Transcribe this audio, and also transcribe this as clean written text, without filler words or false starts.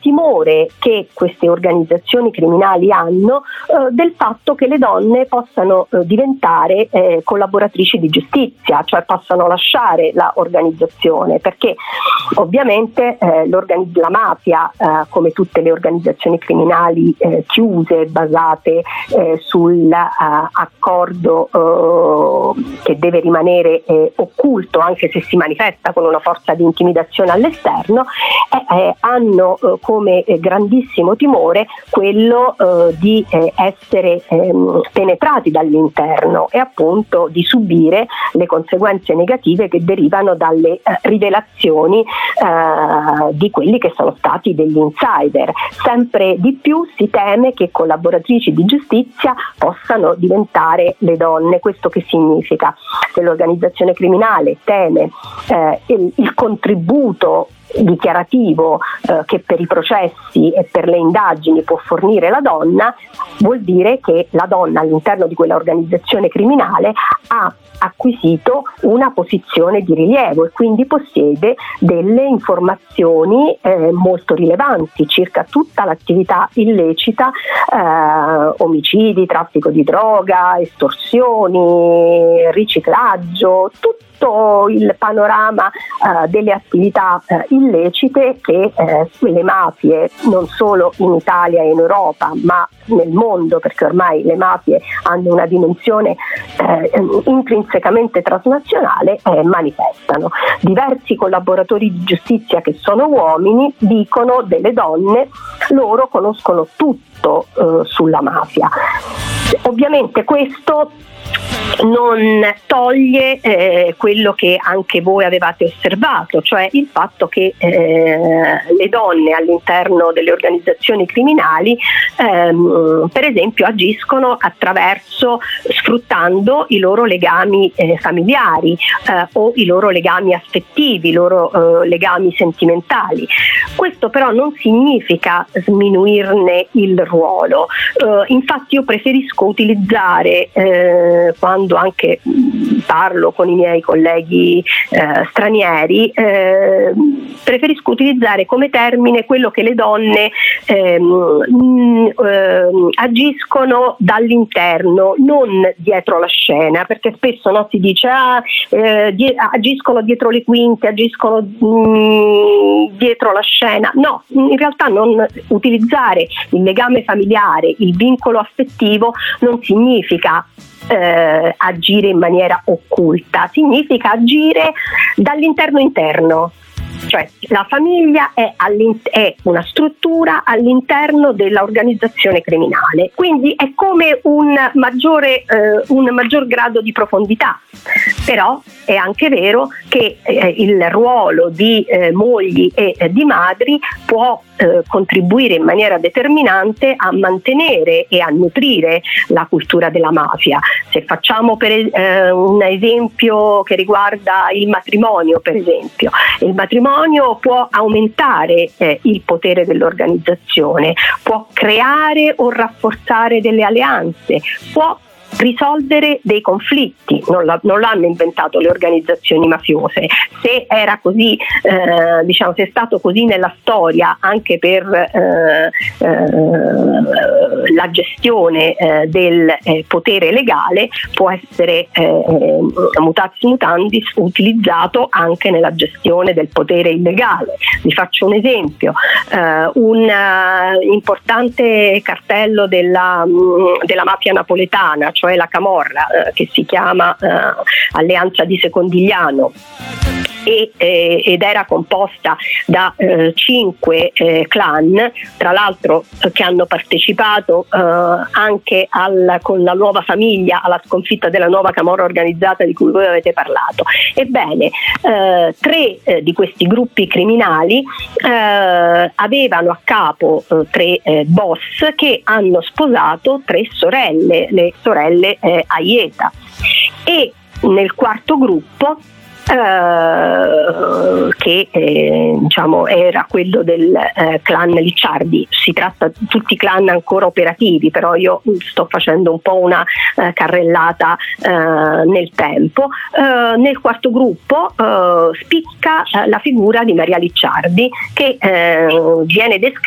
timore che queste organizzazioni criminali hanno del fatto che le donne possano diventare collaboratrici di giustizia, cioè possano lasciare la organizzazione, perché ovviamente la mafia, come tutte le organizzazioni criminali chiuse, basate sull'accordo che deve rimanere occulto anche se si manifesta con una forza di intimidazione all'esterno, hanno come grandissimo timore quello di essere penetrati dall'interno e appunto di subire le conseguenze negative che derivano dalle rivelazioni di quelli che sono stati degli insider. Sempre di più si teme che collaboratrici di giustizia possano diventare le donne. Questo che significa? Se l'organizzazione criminale teme il contributo dichiarativo che per i processi e per le indagini può fornire la donna, vuol dire che la donna all'interno di quella organizzazione criminale ha acquisito una posizione di rilievo e quindi possiede delle informazioni molto rilevanti circa tutta l'attività illecita, omicidi, traffico di droga, estorsioni, riciclaggio, tutto il panorama delle attività illecite che le mafie, non solo in Italia e in Europa ma nel mondo, perché ormai le mafie hanno una dimensione intrinsecamente transnazionale, manifestano. Diversi collaboratori di giustizia che sono uomini dicono delle donne: loro conoscono tutto sulla mafia. Ovviamente questo non toglie quello che anche voi avevate osservato, cioè il fatto che le donne all'interno delle organizzazioni criminali per esempio agiscono sfruttando i loro legami familiari o i loro legami affettivi, i loro legami sentimentali. Questo però non significa sminuirne il ruolo, infatti io preferisco utilizzare quando anche parlo con i miei colleghi stranieri, preferisco utilizzare come termine quello che le donne agiscono dall'interno, non dietro la scena, perché spesso si dice agiscono dietro le quinte, agiscono dietro la scena. No, in realtà non utilizzare il legame familiare, il vincolo affettivo non significa agire in maniera occulta, significa agire dall'interno interno. Cioè la famiglia è una struttura all'interno dell'organizzazione criminale, quindi è come un maggior grado di profondità. Però è anche vero che il ruolo di mogli e di madri può contribuire in maniera determinante a mantenere e a nutrire la cultura della mafia. Se facciamo un esempio che riguarda il matrimonio, per esempio, il matrimonio può aumentare il potere dell'organizzazione, può creare o rafforzare delle alleanze, può risolvere dei conflitti. Non l'hanno inventato le organizzazioni mafiose. Se era così, se è stato così nella storia anche per la gestione del potere legale, può essere mutatis mutandis utilizzato anche nella gestione del potere illegale. Vi faccio un esempio: un importante cartello della mafia napoletana, cioè la Camorra, che si chiama Alleanza di Secondigliano, ed era composta da 5 clan, tra l'altro che hanno partecipato anche con la nuova famiglia alla sconfitta della nuova camorra organizzata di cui voi avete parlato. Ebbene, 3 di questi gruppi criminali avevano a capo 3 boss che hanno sposato 3 sorelle, le sorelle Aieta, e nel quarto gruppo che era quello del clan Licciardi. Si tratta di tutti clan ancora operativi, però io sto facendo un po' una carrellata nel tempo. Nel quarto gruppo spicca la figura di Maria Licciardi, che viene descritta